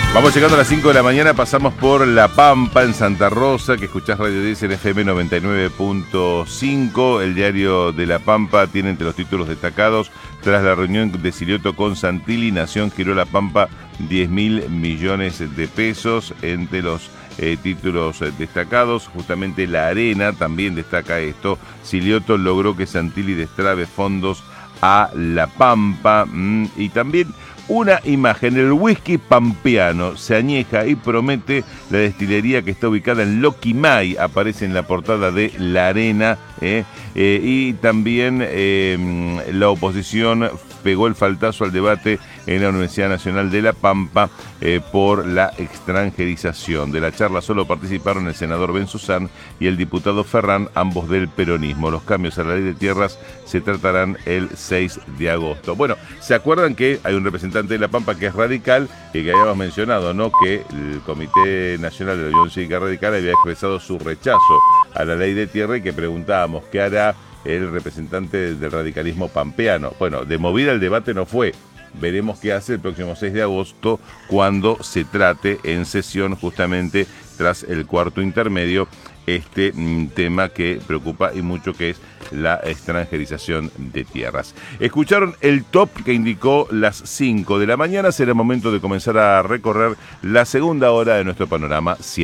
Vamos llegando a las 5 de la mañana, pasamos por La Pampa, en Santa Rosa, que escuchás Radio 10 en FM 99.5. El diario de La Pampa tiene entre los títulos destacados: tras la reunión de Silioto con Santilli, Nación giró La Pampa 10.000 millones de pesos. Entre los títulos destacados, justamente La Arena también destaca esto: Silioto logró que Santilli destrabe fondos a La Pampa. Y también una imagen: el whisky pampeano se añeja y promete la destilería que está ubicada en Loquimay. Aparece en la portada de La Arena. Y también la oposición pegó el faltazo al debate en la Universidad Nacional de La Pampa por la extranjerización. De la charla solo participaron el senador Benzuzán y el diputado Ferrán, ambos del peronismo. Los cambios a la ley de tierras se tratarán el 6 de agosto. Bueno, ¿se acuerdan que hay un representante de La Pampa que es radical y que habíamos mencionado, ¿no?, que el Comité Nacional de la Unión Cívica Radical había expresado su rechazo a la ley de tierra y que preguntábamos qué hará el representante del radicalismo pampeano? Bueno, de movida el debate no fue. Veremos qué hace el próximo 6 de agosto cuando se trate en sesión, justamente tras el cuarto intermedio, este tema que preocupa y mucho, que es la extranjerización de tierras. Escucharon el top que indicó las 5 de la mañana. Será momento de comenzar a recorrer la segunda hora de nuestro panorama.